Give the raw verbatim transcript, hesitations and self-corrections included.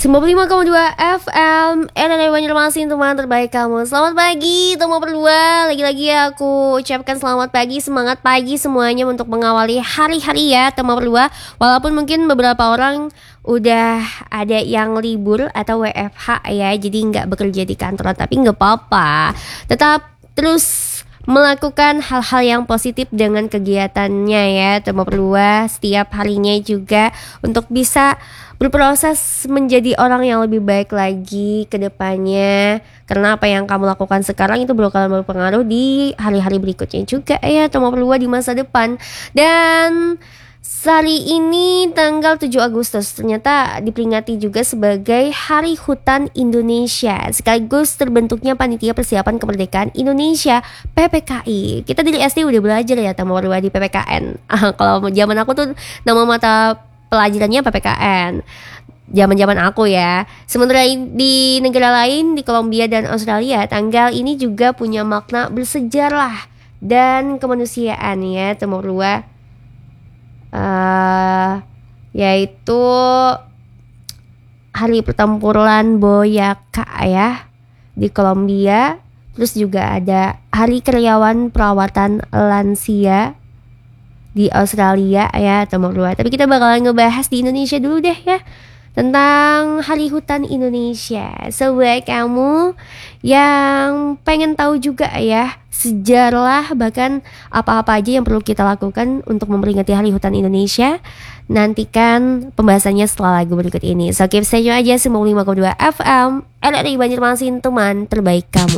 sembilan puluh lima koma dua F M R R I Banjarmasin, teman terbaik kamu. Selamat pagi teman berdua. Lagi-lagi aku ucapkan selamat pagi, semangat pagi semuanya untuk mengawali hari-hari ya teman berdua. Walaupun mungkin beberapa orang udah ada yang libur atau W F H ya, jadi nggak bekerja di kantor, tapi nggak apa-apa. Tetap terus melakukan hal-hal yang positif dengan kegiatannya ya teman berdua setiap harinya juga, untuk bisa berproses menjadi orang yang lebih baik lagi ke depannya. Karena apa yang kamu lakukan sekarang itu bakalan berpengaruh di hari-hari berikutnya juga ya teman berdua, di masa depan. Dan hari ini tanggal tujuh Agustus ternyata diperingati juga sebagai Hari Hutan Indonesia, sekaligus terbentuknya Panitia Persiapan Kemerdekaan Indonesia P P K I. Kita dari S D udah belajar ya teman berdua di P P K N. Kalau zaman aku tuh nama mata pelajarannya P P K N, zaman-zaman aku ya. Sementara di negara lain, di Kolombia dan Australia, tanggal ini juga punya makna bersejarah dan kemanusiaan ya teman berdua. Uh, yaitu Hari Pertempuran Boyaka ya di Kolombia. Terus juga ada Hari Karyawan Perawatan Lansia di Australia ya teman berdua. Tapi kita bakalan ngebahas di Indonesia dulu deh ya, tentang Hari Hutan Indonesia. So buat kamu yang pengen tahu juga ya sejarah, bahkan apa-apa aja yang perlu kita lakukan untuk memperingati Hari Hutan Indonesia, nantikan pembahasannya setelah lagu berikut ini. So keep stay tune aja sembilan puluh lima koma dua F M R R I Banjarmasin, teman terbaik kamu.